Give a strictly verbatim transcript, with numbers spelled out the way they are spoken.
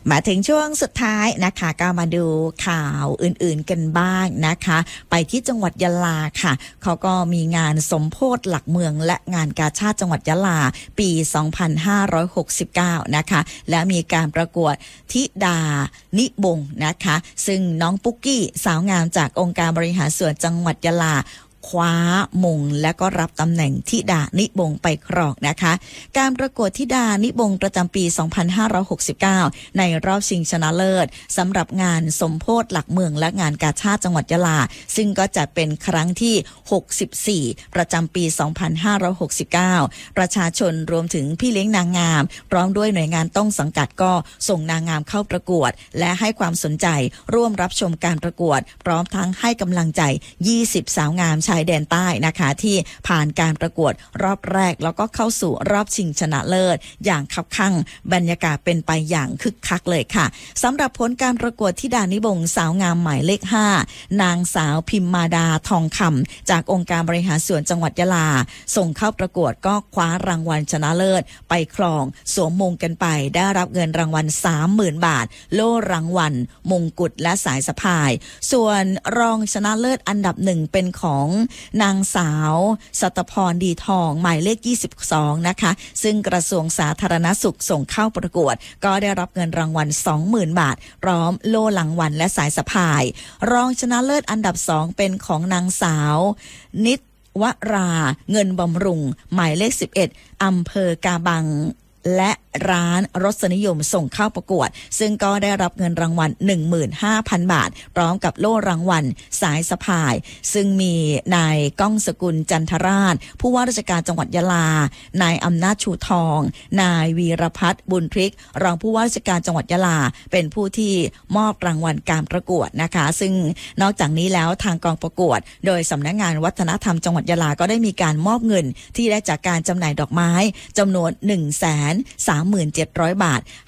มาถึงช่วงสุดท้ายนะคะก็มาดูข่าวอื่นๆกันบ้างนะคะไปที่จังหวัดยะลาค่ะเขาก็มีงานสมโภชหลักเมืองและงานกาชาดจังหวัดยะลาปีสองพันห้าร้อยหกสิบเก้านะคะและมีการประกวดธิดานิบงนะคะซึ่งน้องปุ๊กกี้สาวงามจากองค์การบริหารส่วนจังหวัดยะลาคว้ามงและก็รับตำแหน่งธิดานิบงไปครองนะคะการประกวดธิดานิบงประจำปีสองพันห้าร้อยหกสิบเก้าในรอบชิงชนะเลิศสำหรับงานสมโภชหลักเมืองและงานกาชาดจังหวัดยะลาซึ่งก็จะเป็นครั้งที่หกสิบสี่ประจำปีสองพันห้าร้อยหกสิบเก้าประชาชนรวมถึงพี่เลี้ยงนางงามพร้อมด้วยหน่วยงานต้นสังกัดก็ส่งนางงามเข้าประกวดและให้ความสนใจร่วมรับชมการประกวดพร้อมทั้งให้กำลังใจยี่สิบสาวงามชายแดนใต้นะคะที่ผ่านการประกวดรอบแรกแล้วก็เข้าสู่รอบชิงชนะเลิศอย่างคับคั่งบรรยากาศเป็นไปอย่างคึกคักเลยค่ะสำหรับผลการประกวดธิดานิบงสาวงามหมายเลขห้านางสาวพิมมาดาทองคำจากองค์การบริหารส่วนจังหวัดยะลาส่งเข้าประกวดก็คว้ารางวัลชนะเลิศไปครองสวมมงกันไปได้รับเงินรางวัล สามหมื่น บาทโล่รางวัลมงกุฎและสายสะพายส่วนรองชนะเลิศอันดับหนึ่งเป็นของนางสาวสัตพรดีทองหมายเลขยี่สิบสองนะคะซึ่งกระทรวงสาธารณสุขส่งเข้าประกวดก็ได้รับเงินรางวัล สองหมื่น บาทพร้อมโล่รางวัลและสายสะพายรองชนะเลิศอันดับสองเป็นของนางสาวนิตวราเงินบำรุงหมายเลขสิบเอ็ดอำเภอกาบังและร้านรสนิยมส่งเข้าประกวดซึ่งก็ได้รับเงินรางวัล หนึ่งหมื่นห้าพัน บาทพร้อมกับโล่รางวัลสายสะพายซึ่งมีนายก้องสกุลจันทราชผู้ว่าราชการจังหวัดยะลานายอำนาจชูทองนายวีรพัฒน์บุญพริกรองผู้ว่าราชการจังหวัดยะลาเป็นผู้ที่มอบรางวัลการประกวดนะคะซึ่งนอกจากนี้แล้วทางกองประกวดโดยสำนักงานวัฒนธรรมจังหวัดยะลาก็ได้มีการมอบเงินที่ได้จากการจำหน่ายดอกไม้จำนวน หนึ่งแสนสามหมื่นเจ็ดร้อย บาท